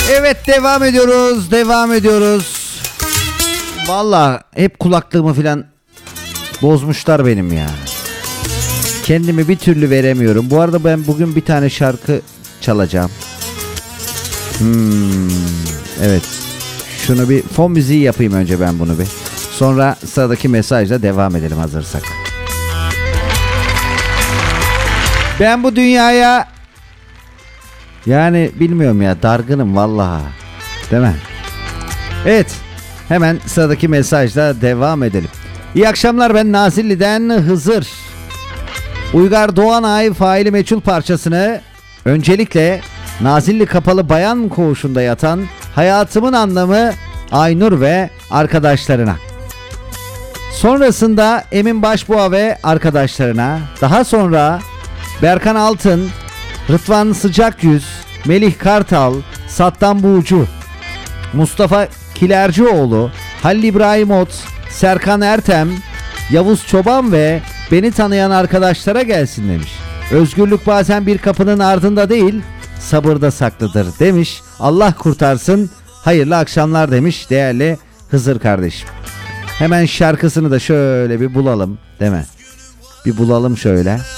Evet, devam ediyoruz. Vallahi hep kulaklığımı filan bozmuşlar benim ya. Kendimi bir türlü veremiyorum. Bu arada ben bugün bir tane şarkı çalacağım. Evet. Şunu bir fon müziği yapayım önce ben bunu bir. Sonra sıradaki mesajla devam edelim hazırsak. Ben bu dünyaya yani bilmiyorum ya, dargınım vallahi. Değil mi? Evet. Hemen sıradaki mesajla devam edelim. İyi akşamlar, ben Nazilli'den Hızır. Uygar Doğanay faili meçhul parçasını öncelikle Nazilli Kapalı Bayan Koğuşu'nda yatan hayatımın anlamı Aynur ve arkadaşlarına. Sonrasında Emin Başbuğa ve arkadaşlarına. Daha sonra Berkan Altın, Rıdvan Sıcakyüz, Melih Kartal, Sattan Buğcu, Mustafa Kilercioğlu, Halil İbrahim Ot, Serkan Ertem, Yavuz Çoban ve beni tanıyan arkadaşlara gelsin demiş. Özgürlük bazen bir kapının ardında değil, sabırda saklıdır demiş. Allah kurtarsın, hayırlı akşamlar demiş değerli Hızır kardeşim. Hemen şarkısını da şöyle bir bulalım, değil mi? Bir bulalım şöyle.